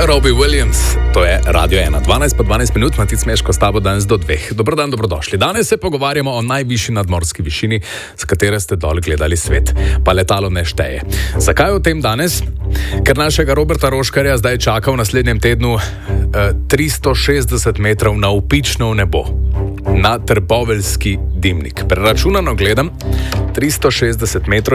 Robbie Williams, to je Radio 1. 12 minut, Matic Meško s tabo danes do 2. Dobar dan, dobrodošli. Danes se pogovarjamo o najvišji nadmorski višini, s katere ste dol gledali svet. Pa letalo ne šteje. Zakaj o tem danes? Ker našega Roberta Roškarja zdaj čaka v naslednjem tednu 360 metrov navpično v nebo. Na Trboveljski dimnik. Preračunano gledam, 360 metrov